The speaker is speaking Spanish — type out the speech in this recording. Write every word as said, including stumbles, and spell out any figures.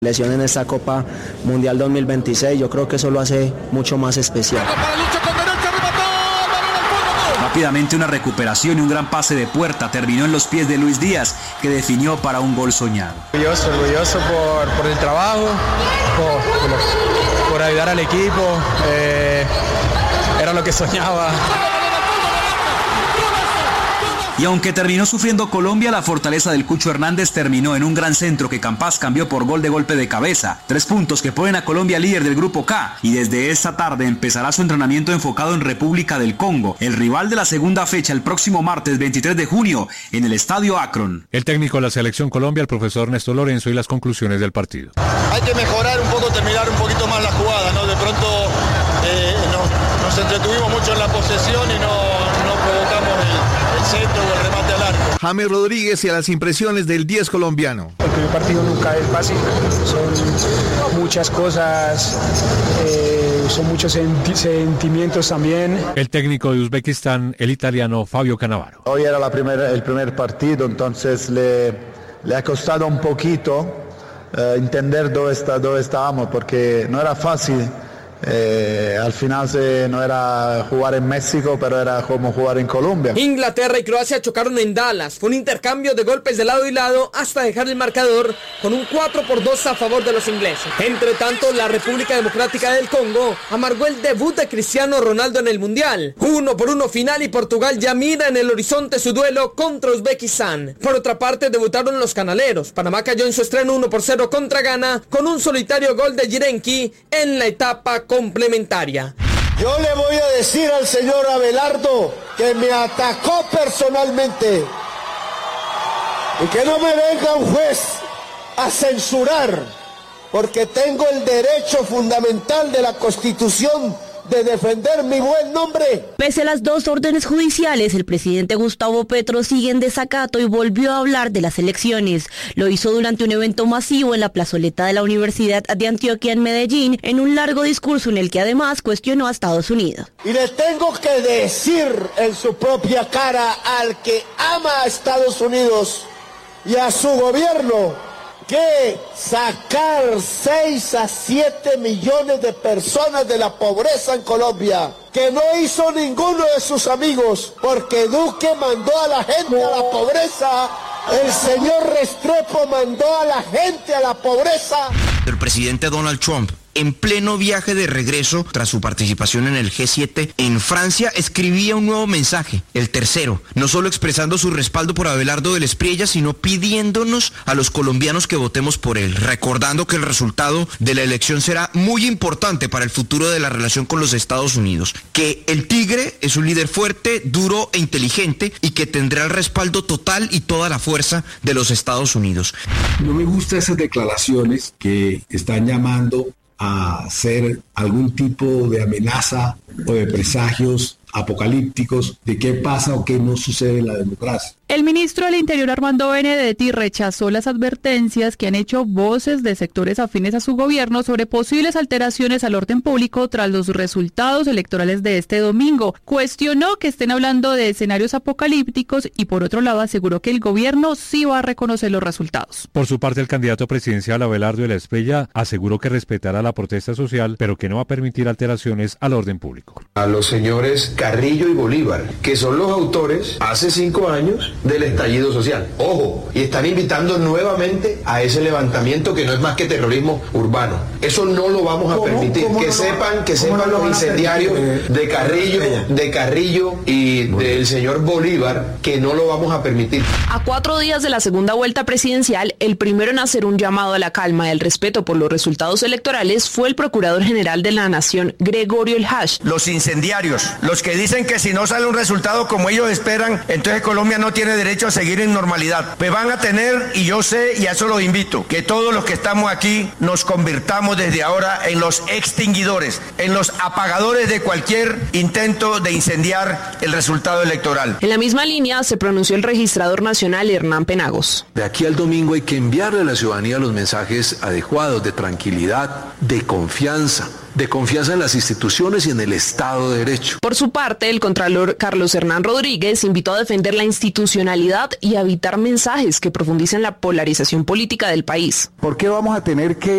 Lesión en esta Copa Mundial dos mil veintiséis, yo creo que eso lo hace mucho más especial. Rápidamente una recuperación y un gran pase de puerta terminó en los pies de Luis Díaz, que definió para un gol soñado. Orgulloso, orgulloso por, por el trabajo, por, por, por ayudar al equipo, eh, era lo que soñaba. Y aunque terminó sufriendo Colombia, la fortaleza del Cucho Hernández terminó en un gran centro que Campas cambió por gol de golpe de cabeza. Tres puntos que ponen a Colombia líder del Grupo K, y desde esta tarde empezará su entrenamiento enfocado en República del Congo, el rival de la segunda fecha el próximo martes veintitrés de junio en el Estadio Akron. El técnico de la Selección Colombia, el profesor Néstor Lorenzo, y las conclusiones del partido. Hay que mejorar un poco, terminar un poquito más la jugada, ¿no? De pronto eh, nos, nos entretuvimos mucho en la posesión y no, no provocamos el, el centro o el remate al arco. James Rodríguez y a las impresiones del diez colombiano. El primer partido nunca es fácil, son muchas cosas, eh, son muchos senti- sentimientos también. El técnico de Uzbekistán, el italiano Fabio Cannavaro. Hoy era la primera, el primer partido, entonces le, le ha costado un poquito eh, entender dónde, está, dónde estábamos, porque no era fácil. Eh, al final se, no era jugar en México, pero era como jugar en Colombia. Inglaterra y Croacia chocaron en Dallas. Fue un intercambio de golpes de lado y lado hasta dejar el marcador con un cuatro por dos a favor de los ingleses. Entre tanto, la República Democrática del Congo amargó el debut de Cristiano Ronaldo en el Mundial. Uno por uno final, y Portugal ya mira en el horizonte su duelo contra Uzbekistán. Por otra parte, debutaron los canaleros. Panamá cayó en su estreno uno por cero contra Ghana con un solitario gol de Yirenki en la etapa complementaria. Yo le voy a decir al señor Abelardo que me atacó personalmente y que no me venga un juez a censurar, porque tengo el derecho fundamental de la Constitución de defender mi buen nombre. Pese a las dos órdenes judiciales, el presidente Gustavo Petro sigue en desacato y volvió a hablar de las elecciones. Lo hizo durante un evento masivo en la plazoleta de la Universidad de Antioquia en Medellín, en un largo discurso en el que además cuestionó a Estados Unidos. Y le tengo que decir en su propia cara al que ama a Estados Unidos y a su gobierno que sacar seis a siete millones de personas de la pobreza en Colombia, que no hizo ninguno de sus amigos, porque Duque mandó a la gente a la pobreza, el señor Restrepo mandó a la gente a la pobreza. El presidente Donald Trump, en pleno viaje de regreso tras su participación en el G siete en Francia, escribía un nuevo mensaje, el tercero, no solo expresando su respaldo por Abelardo del Espriella, sino pidiéndonos a los colombianos que votemos por él, recordando que el resultado de la elección será muy importante para el futuro de la relación con los Estados Unidos, que el Tigre es un líder fuerte, duro e inteligente y que tendrá el respaldo total y toda la fuerza de los Estados Unidos. No me gustan esas declaraciones que están llamando a hacer algún tipo de amenaza o de presagios apocalípticos de qué pasa o qué no sucede en la democracia. El ministro del Interior, Armando Benedetti, rechazó las advertencias que han hecho voces de sectores afines a su gobierno sobre posibles alteraciones al orden público tras los resultados electorales de este domingo. Cuestionó que estén hablando de escenarios apocalípticos y, por otro lado, aseguró que el gobierno sí va a reconocer los resultados. Por su parte, el candidato presidencial Abelardo del Espriella aseguró que respetará la protesta social, pero que no va a permitir alteraciones al orden público. A los señores Carrillo y Bolívar, que son los autores hace cinco años del estallido social. Ojo, y están invitando nuevamente a ese levantamiento que no es más que terrorismo urbano. Eso no lo vamos a ¿Cómo, permitir. ¿Cómo que no, sepan, que sepan no los incendiarios de Carrillo, de Carrillo y bueno. del señor Bolívar, que no lo vamos a permitir. A cuatro días de la segunda vuelta presidencial, el primero en hacer un llamado a la calma y al respeto por los resultados electorales fue el Procurador General de la Nación, Gregorio El Hash. Los incendiarios, los que dicen que si no sale un resultado como ellos esperan, entonces Colombia no tiene derecho a seguir en normalidad. Pues van a tener, y yo sé, y a eso los invito, que todos los que estamos aquí nos convirtamos desde ahora en los extinguidores, en los apagadores de cualquier intento de incendiar el resultado electoral. En la misma línea se pronunció el registrador nacional Hernán Penagos. De aquí al domingo hay que enviarle a la ciudadanía los mensajes adecuados de tranquilidad, de confianza, de confianza en las instituciones y en el Estado de Derecho. Por su parte, el contralor Carlos Hernán Rodríguez invitó a defender la institucionalidad institucionalidad y a evitar mensajes que profundicen la polarización política del país. ¿Por qué vamos a tener que